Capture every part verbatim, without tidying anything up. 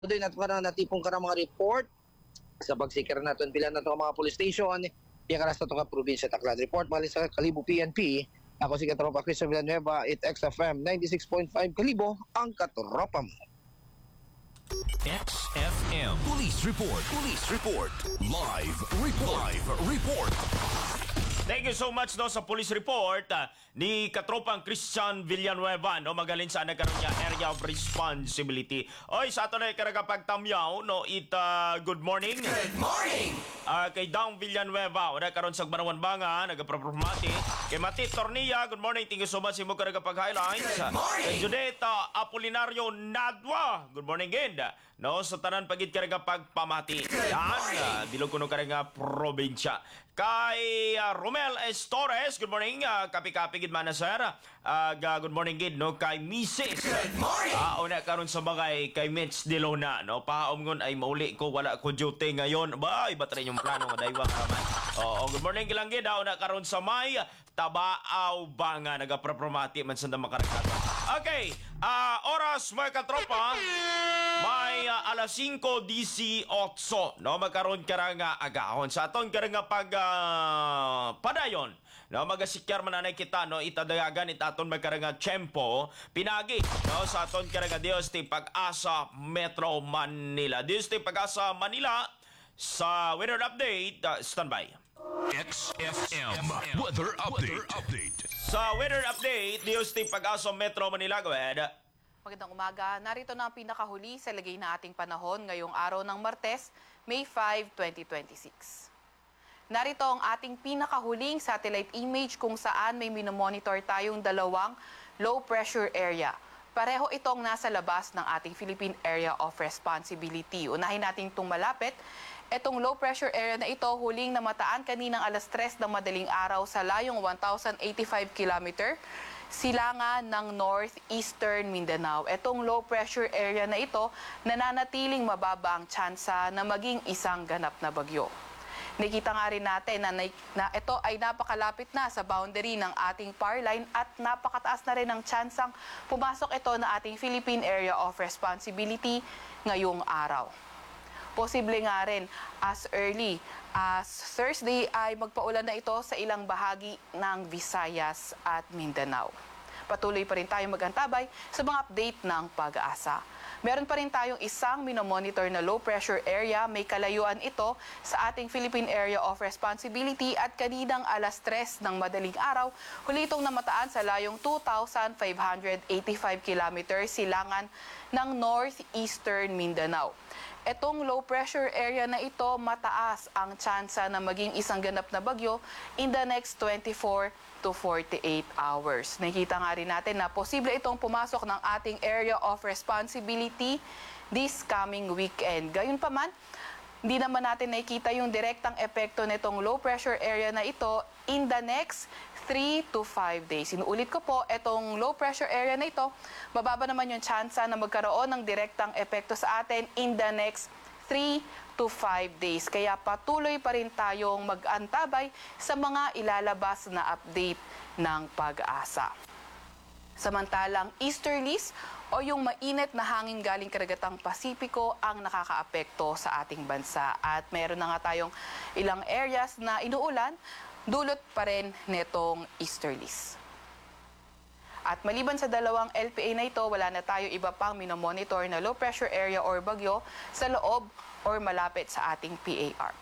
Doon at parang natipong ka ng mga report sa pagsikir natin pila na ito mga police station, iya karas na ito ka probinsya Tacloban. Report, bali sa Kalibo P N P, ako si Katropa Christian Villanueva, eight X F M, ninety-six point five Kalibo, ang Katropa mo. X F M Police Report. Police Report. Live report. Live report. Thank you so much no sa police report uh, ni Katropang Christian Villanueva no magaling sa nagkaroon niya area of responsibility. Oy sa ato na karagapagtamyaw no it uh, good morning. Good morning. Uh, kay Dang Villanueva o nagkaroon sa Banawan Banga nagapromati kay Mati Tornilla good morning, thank you so much imo karagapag-highlights. Kay Judeta Apolinario Nadwa good morning again no sa tanan pagit karagapagpamati yan uh, bilog kuno karaga probinsya. Kay uh, Romel S. Torres, good morning. Uh, kapi-kapi gid man na sir. Uh, good morning gid no kay Missus Good morning. Ah, uh, una karon sa bagay kay Mitch Delona no. Paom ngon ay mauli ko wala ko duty ngayon. Ba, iba tra yung plano nga daywa raman. Oo, good morning gilang gid una karon sa May Tabaaw Banga nagapropromati man sa makaragata. Okay, uh, oras mga katropa. May uh, alas singko D C eight no magkaroon ka nga agahon sa aton ka nga pag uh, padayon no magasikyar mananay kita no itadayagan itaton magkaranga tiyempo pinagi no sa aton ka nga Dios ti Pag-asa Metro Manila. Dios ti Pag-asa Manila sa weather update uh, standby. X F M Weather Update. Update. Sa weather update Dios ti Pag-asa Metro Manila, go ahead. Magandang umaga. Narito na ang pinakahuli sa lagay na ating panahon ngayong araw ng Martes, May fifth, twenty twenty-six. Narito ang ating pinakahuling satellite image kung saan may minomonitor tayong dalawang low pressure area. Pareho itong nasa labas ng ating Philippine Area of Responsibility. Unahin natin itong malapit. Itong low pressure area na ito huling namataan kaninang alas tres ng madaling araw sa layong one thousand eighty-five kilometer silangan ng northeastern Mindanao. Itong low pressure area na ito nananatiling mababa ang tsansa na maging isang ganap na bagyo. Nakita nga rin natin na, na ito ay napakalapit na sa boundary ng ating power line at napakataas na rin ang tsansang pumasok ito na ating Philippine Area of Responsibility ngayong araw. Posible nga rin as early as Thursday ay magpaulan na ito sa ilang bahagi ng Visayas at Mindanao. Patuloy pa rin tayong magantabay sa mga update ng Pag-asa. Meron pa rin tayong isang minomonitor na low pressure area. May kalayuan ito sa ating Philippine Area of Responsibility at kaninang alas tres ng madaling araw, huli itong namataan sa layong two thousand five hundred eighty-five kilometers silangan ng northeastern Mindanao. Etong low pressure area na ito, mataas ang tsansa na maging isang ganap na bagyo in the next twenty-four to forty-eight hours. Nakita nga rin natin na posible itong pumasok ng ating area of responsibility this coming weekend. Gayunpaman, hindi naman natin nakikita yung direktang epekto nitong low pressure area na ito in the next three to five days. Inuulit ko po, itong low pressure area na ito, mababa naman yung tsansa na magkaroon ng direktang epekto sa atin in the next three to five days. Kaya patuloy pa rin tayong mag-antabay sa mga ilalabas na update ng Pag-asa. Samantalang easterlies o yung mainit na hangin galing karagatang Pasipiko ang nakakaapekto sa ating bansa. At meron na nga tayong ilang areas na inuulan, dulot pa rin netong easterlies. At maliban sa dalawang L P A na ito, wala na tayo iba pang minomonitor na low pressure area or bagyo sa loob or malapit sa ating P A R.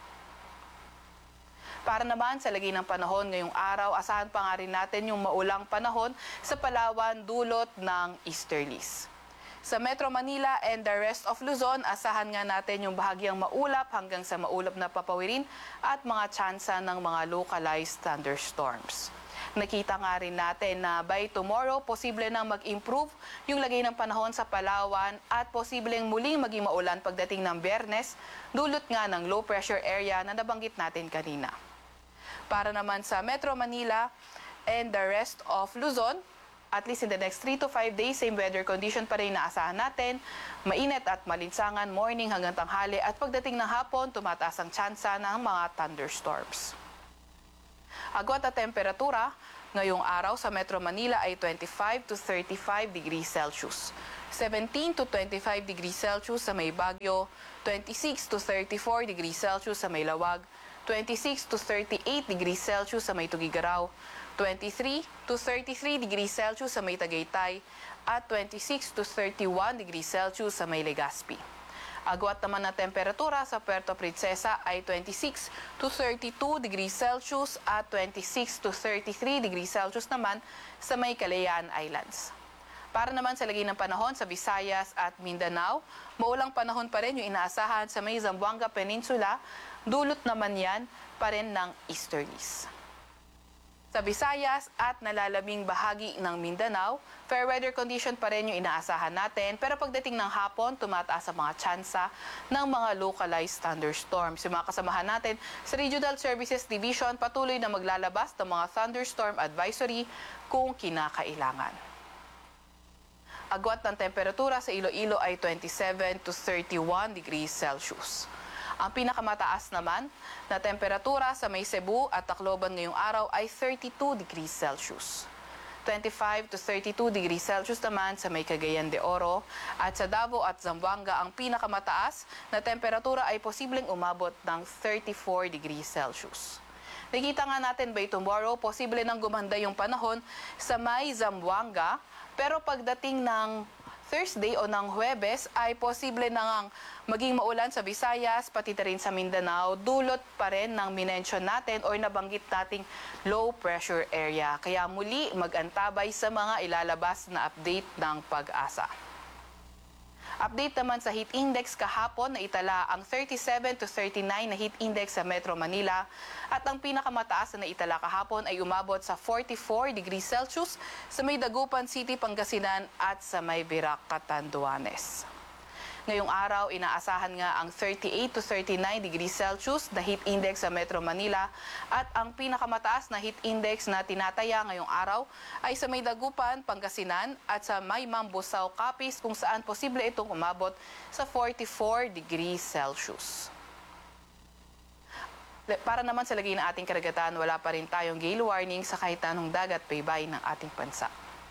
Para naman sa lagay ng panahon ngayong araw, asahan pa nga rin natin yung maulang panahon sa Palawan dulot ng easterlies. Sa Metro Manila and the rest of Luzon, asahan nga natin yung bahagyang maulap hanggang sa maulap na papawirin at mga tsansa ng mga localized thunderstorms. Nakita nga rin natin na by tomorrow, posible nang mag-improve yung lagay ng panahon sa Palawan at posibleng muling maging maulan pagdating ng Biyernes, dulot nga ng low pressure area na nabanggit natin kanina. Para naman sa Metro Manila and the rest of Luzon, at least in the next three to five days, same weather condition pa rin naasahan natin. Mainit at malinsangan, morning hanggang tanghali at pagdating ng hapon, tumataas ang tsansa ng mga thunderstorms. Agwat at temperatura, ngayong araw sa Metro Manila ay twenty-five to thirty-five degrees Celsius. seventeen to twenty-five degrees Celsius sa may Baguio, twenty-six to thirty-four degrees Celsius sa may Lawag, twenty-six to thirty-eight degrees Celsius sa may Tugigaraw, twenty-three to thirty-three degrees Celsius sa may Tagaytay, at twenty-six to thirty-one degrees Celsius sa may Legazpi. Agwat naman na temperatura sa Puerto Princesa ay twenty-six to thirty-two degrees Celsius at twenty-six to thirty-three degrees Celsius naman sa may Calayan Islands. Para naman sa lagay ng panahon sa Visayas at Mindanao, maulang panahon pa rin yung inaasahan sa may Zamboanga Peninsula, dulot naman yan pa rin ng easterlies. Sa Visayas at nalalaming bahagi ng Mindanao, fair weather condition pa rin yung inaasahan natin, pero pagdating ng hapon, tumataas ang mga tsansa ng mga localized thunderstorms. Yung mga kasamahan natin sa Regional Services Division patuloy na maglalabas ng mga thunderstorm advisory kung kinakailangan. Agwat ng temperatura sa Iloilo ay twenty-seven to thirty-one degrees Celsius. Ang pinakamataas naman na temperatura sa may Cebu at Tacloban ngayong araw ay thirty-two degrees Celsius. twenty-five to thirty-two degrees Celsius naman sa may Cagayan de Oro at sa Davao at Zamboanga ang pinakamataas na temperatura ay posibleng umabot ng thirty-four degrees Celsius. Nakita nga natin by tomorrow, posible nang gumanda yung panahon sa may Zamboanga, pero pagdating ng Thursday o ng Huwebes ay posible na ngang maging maulan sa Visayas, pati na rin sa Mindanao, dulot pa rin ng minention natin o nabanggit nating low pressure area. Kaya muli mag-antabay sa mga ilalabas na update ng Pag-asa. Update naman sa heat index kahapon na itala ang thirty-seven to thirty-nine na heat index sa Metro Manila at ang pinakamataas na itala kahapon ay umabot sa forty-four degrees Celsius sa may Dagupan City, Pangasinan at sa may Birac, Catanduanes. Ngayong araw, inaasahan nga ang thirty-eight to thirty-nine degrees Celsius na heat index sa Metro Manila at ang pinakamataas na heat index na tinataya ngayong araw ay sa may Dagupan, Pangasinan at sa may Mambusaw, Capiz kung saan posible itong umabot sa forty-four degrees Celsius. Para naman sa lagay ng ating karagatan, wala pa rin tayong gale warning sa kahit anong dagat paybay ng ating bansa.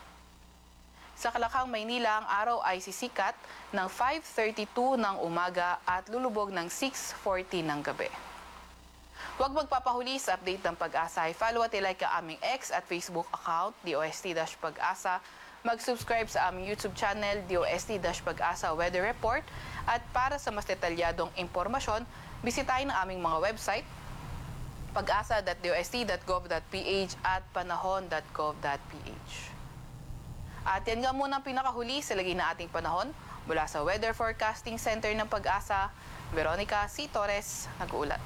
Sa Kalakang, Maynila, ang araw ay sisikat ng five thirty-two ng umaga at lulubog ng six forty ng gabi. Huwag magpapahuli sa update ng Pag-asa. I-follow at i-like ang aming X at Facebook account, D O S T-Pag-asa. Mag-subscribe sa aming YouTube channel, D O S T-Pag-asa Weather Report. At para sa mas detalyadong impormasyon, bisitahin ang aming mga website, pag-asa dot dost dot gov dot ph at panahon dot gov dot ph. At yan nga muna ang pinakahuli sa lagay na ating panahon. Mula sa Weather Forecasting Center ng Pag-asa, Veronica C. Torres, nag-uulat.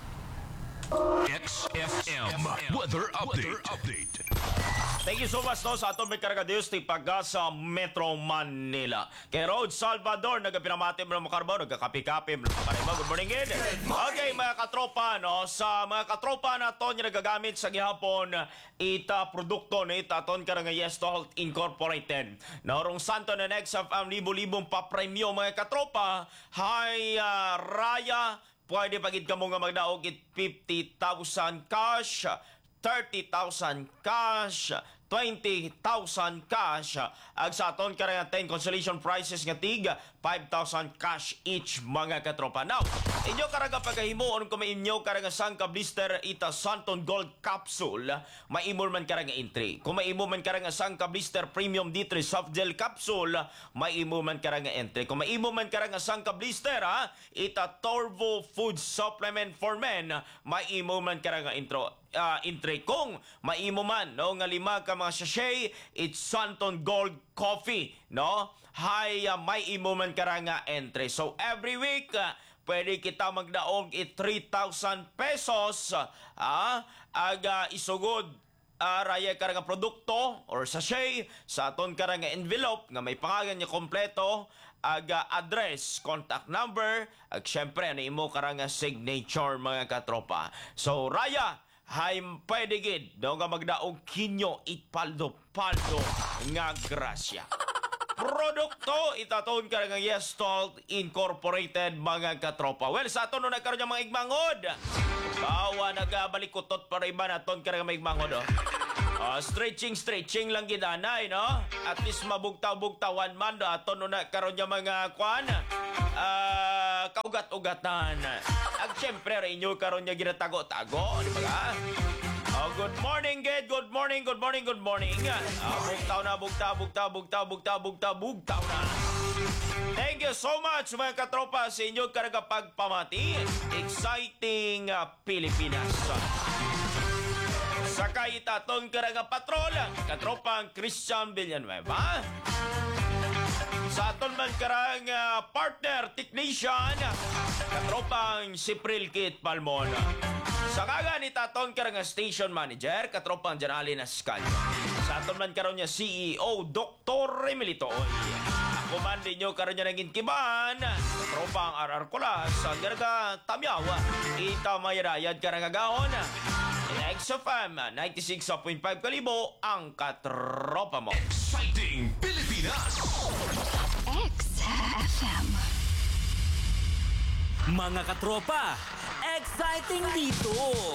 X F M Weather Update. Thank you so much no, sa atong may karagadios ti Pag-asa Metro Manila. Kay Road Salvador, nagpinamati mo ng makarbaw, nagkakapi-kapi mo ng makarbaw. Good morning, Ed. Okay, mga katropa, no, sa mga katropa na to yung nagagamit sa gihapon ita produkto na ita aton karang Yestalt Incorporated. Naurong santo na next of um, libo-libong pa-premyo mga katropa, hay uh, Raya, pwede pagid ka mo nga magdaog it fifty thousand cash, thirty thousand cash, twenty thousand cash. Ag sa aton karang ten consolation prizes nga tig five thousand cash each mga katropa. Now, inyo karaga pagkahimuon kung may inyo karang sangka blister ita Santon Gold Capsule, maimol man karang entry. Kung maimo man karang sangka blister Premium D three Soft Gel Capsule, maimo man karang entry. Kung maimo man karang sangka blister ha, ita Turbo Food Supplement for Men, maimo man karang intro. Uh, entry. Kung maimo man no nga lima ka mga sachet, it's Santon Gold Coffee, no? Hay uh, may imo man karanga entry. So every week uh, pwede kita magdaog it three thousand pesos ah aga isugod uh, raya karanga produkto or sachet sa aton karanga envelope nga may pangalan niya kompleto, aga address, contact number, ag syempre na imo karanga signature mga katropa. So raya hay pwede gid do nga magdaog kinyo itpaldo-paldo nga grasya. Produkto itaton ka nga Yestalt Incorporated mga katropa. Well, sa aton no nagkaroon yung mga igmangod. Bawa nagabalik kutot para iba naton ka nga mga igmangod. Oh. Ah, stretching, stretching lang gidanay, no? At least mabugtaw-bugtawan man do aton na karon niya mga kwan. Ah, kaugat-ugatan. At syempre rin inyo karon niya ginatago-tago, di ba ka? Oh, good morning, Ged. Good morning, good morning, good morning. Ah, bugtaw na, bugtaw, bugtaw, bugtaw, bugtaw, bugtaw, bugtaw na. Thank you so much, mga katropa, sa inyo karagapagpamati. Exciting uh, Pilipinas. Sakay itatong karagapatrol, katropang Christian Villanueva. Sa aton man karang uh, partner, technician, katropang si Prilkit Palmon. Sa kaga ni tatong karang station manager, katropang Janali Nascal. Sa aton man karon niya C E O, Doctor Remilito. Ako man din nyo karon niya naging kiban, katropang R R Kulas, ang garaga tamyawa, ita mayarayad karang agahon. X F M ninety-six point five Kalibo, ang katropa mo. Exciting Pilipinas! X F M. Mga katropa, exciting dito!